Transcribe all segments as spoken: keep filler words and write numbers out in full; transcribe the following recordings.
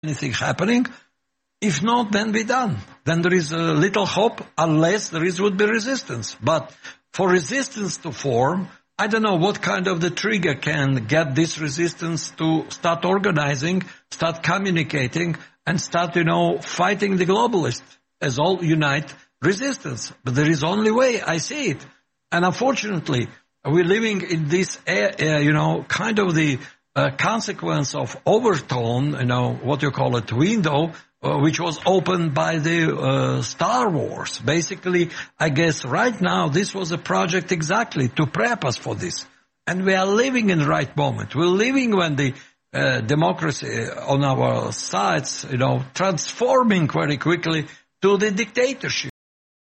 anything happening. If not, then we're done. Then there is a little hope, unless there is would be resistance. But for resistance to form, I don't know what kind of the trigger can get this resistance to start organizing, start communicating, and start, you know, fighting the globalists as all unite resistance. But there is only way I see it. And unfortunately, we're living in this, uh, you know, kind of the uh, consequence of overtone, you know, what you call it, window, uh, which was opened by the uh, Star Wars. Basically, I guess right now this was a project exactly to prep us for this. And we are living in the right moment. We're living when the uh, democracy on our sides, you know, transforming very quickly to the dictatorship.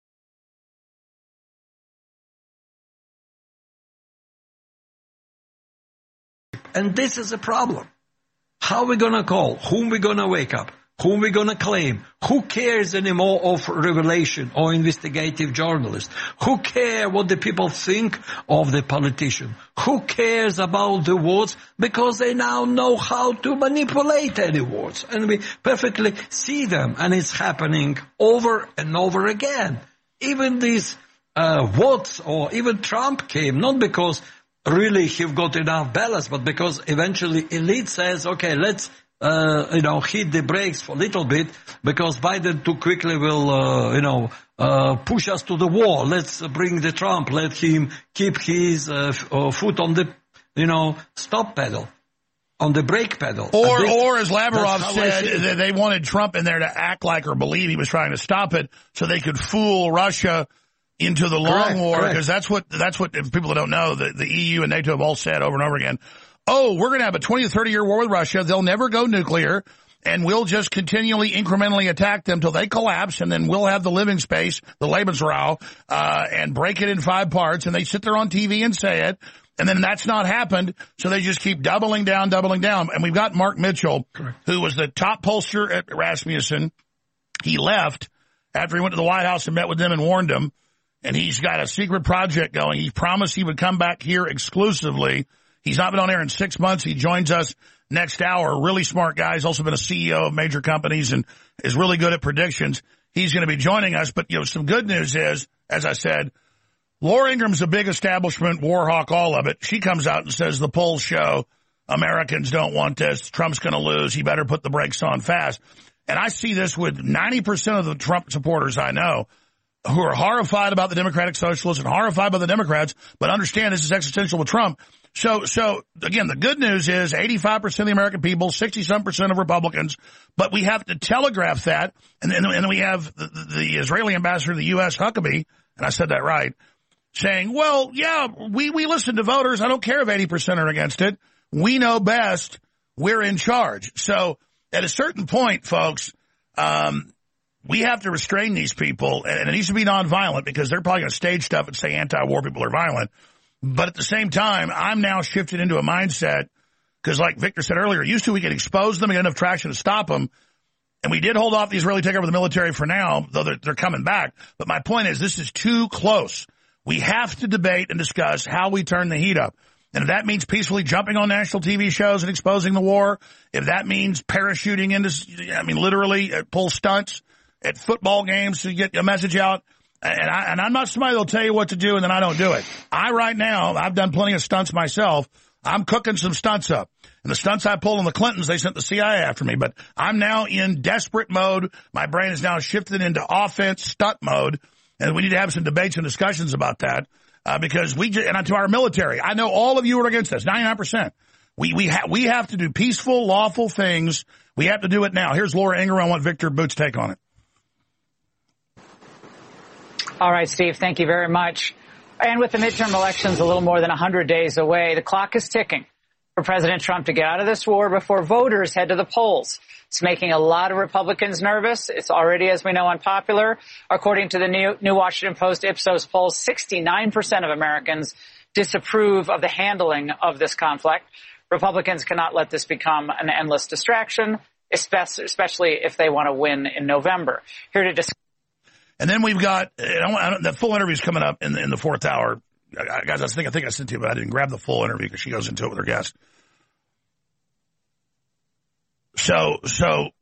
And this is a problem. How are we going to call? Whom we going to wake up? Whom we going to claim? Who cares anymore of revelation or investigative journalists? Who care what the people think of the politician? Who cares about the words? Because they now know how to manipulate any words. And we perfectly see them. And it's happening over and over again. Even these uh, votes or even Trump came, not because really he got enough balance, but because eventually elite says, okay, let's, uh, you know, hit the brakes for a little bit because Biden too quickly will, uh, you know, uh, push us to the wall. Let's bring the Trump. Let him keep his uh, f- uh, foot on the, you know, stop pedal, on the brake pedal. Or, this, or as Lavrov said, that they wanted Trump in there to act like or believe he was trying to stop it so they could fool Russia into the long correct, war, because that's what, that's what, if people that don't know, the, the E U and NATO have all said over and over again, oh, we're going to have a twenty to thirty year war with Russia. They'll never go nuclear, and we'll just continually, incrementally attack them till they collapse, and then we'll have the living space, the Lebensraum, uh, and break it in five parts, and they sit there on T V and say it, and then that's not happened, so they just keep doubling down, doubling down. And we've got Mark Mitchell, correct, who was the top pollster at Rasmussen. He left after he went to the White House and met with them and warned them. And he's got a secret project going. He promised he would come back here exclusively. He's not been on air in six months. He joins us next hour. Really smart guy. He's also been a C E O of major companies and is really good at predictions. He's going to be joining us. But, you know, some good news is, as I said, Laura Ingraham's a big establishment war hawk, all of it. She comes out and says the polls show Americans don't want this. Trump's going to lose. He better put the brakes on fast. And I see this with ninety percent of the Trump supporters I know, who are horrified about the Democratic Socialists and horrified by the Democrats, but understand this is existential with Trump. So, so again, the good news is eighty-five percent of the American people, sixty-some percent of Republicans, but we have to telegraph that. And then, and then we have the, the Israeli ambassador to the U S, Huckabee, and I said that right, saying, well, yeah, we, we listen to voters. I don't care if eighty percent are against it. We know best. We're in charge. So at a certain point, folks, um, we have to restrain these people, and it needs to be nonviolent because they're probably going to stage stuff and say anti-war people are violent. But at the same time, I'm now shifted into a mindset because, like Victor said earlier, used to we could expose them and get enough traction to stop them. And we did hold off the Israeli takeover of the military for now, though they're, they're coming back. But my point is this is too close. We have to debate and discuss how we turn the heat up. And if that means peacefully jumping on national T V shows and exposing the war, if that means parachuting into, I mean, literally uh, pull stunts at football games to get a message out. And, I, and I'm not somebody that'll tell you what to do and then I don't do it. I, right now, I've done plenty of stunts myself. I'm cooking some stunts up. And the stunts I pulled on the Clintons, they sent the C I A after me. But I'm now in desperate mode. My brain is now shifted into offense stunt mode. And we need to have some debates and discussions about that. Uh, because we, just, and to our military, I know all of you are against this, ninety-nine percent. We, we, ha- we have to do peaceful, lawful things. We have to do it now. Here's Laura Ingraham. I want Victor Boots' take on it. All right, Steve, thank you very much. And with the midterm elections a little more than one hundred days away, the clock is ticking for President Trump to get out of this war before voters head to the polls. It's making a lot of Republicans nervous. It's already, as we know, unpopular. According to the New, New Washington Post Ipsos poll, sixty-nine percent of Americans disapprove of the handling of this conflict. Republicans cannot let this become an endless distraction, especially if they want to win in November. Here to discuss. And then we've got, I don't, the full interview is coming up in the, in the fourth hour. Guys, I think, I think I sent to you, but I didn't grab the full interview because she goes into it with her guest. So, so